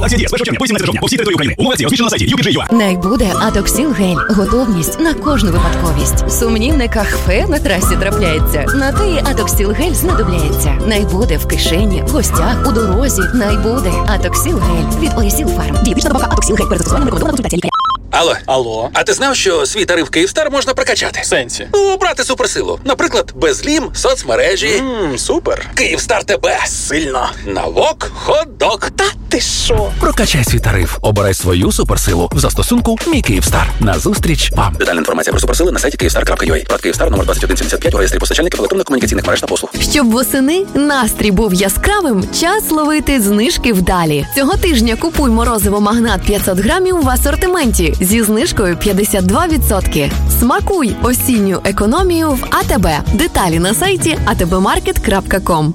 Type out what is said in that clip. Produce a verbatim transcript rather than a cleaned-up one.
Акція діє з першого червня по вісімнадцяте жовтня по всій території України. Умови акції розміщено на сайті ю пі джей точка ю а. Найбуде Атоксіл гель. Готовність на кожну випадковість. Сумнівне кахфе на трасі трапляється. На те Атоксіл гель знадобляється. Найбуде в кишені, в гостях, у дорозі. Найбуде Атоксіл гель від Орісіл Фарм. Дієтична добавка Атоксіл гель. Перед застосуванням рекомендована консультація лікаря. Алло. Алло. А ти знав, що свій тариф Київстар можна прокачати? В сенсі? Ну, обрати суперсилу. Наприклад, безлім, соцмережі. Ммм, супер. Київстар тебе. Сильно. Навок, хот-дог. Та ти що? Прокачай свій тариф. Обирай свою суперсилу в застосунку «Мій Київстар». Назустріч вам. Детальна інформація про суперсили на сайті київстар крапка ю а. Парк Київстар, номер двадцять один сімдесят п'ять у реєстрі постачальників електронно-комунікаційних мереж та послуг. Щоб восени настрій був яскравим, час ловити знижки вдалі. Цього тижня купуй морозиво «Магнат» п'ятсот грамів в асортименті зі знижкою п'ятдесят два відсотки. Смакуй осінню економію в АТБ. Деталі на сайті а те бе маркет крапка ком.